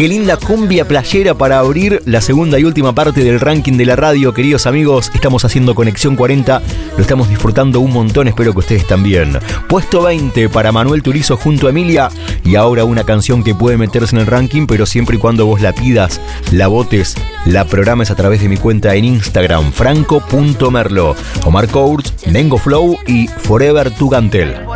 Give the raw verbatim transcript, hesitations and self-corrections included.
Qué linda cumbia playera para abrir la segunda y última parte del ranking de la radio, queridos amigos. Estamos haciendo Conexión cuarenta, lo estamos disfrutando un montón, espero que ustedes también. Puesto veinte para Manuel Turizo junto a Emilia. Y ahora una canción que puede meterse en el ranking, pero siempre y cuando vos la pidas, la votes, la programes a través de mi cuenta en Instagram, franco punto merlo. Omar Courts, Nengo Flow y Forever Tugantel.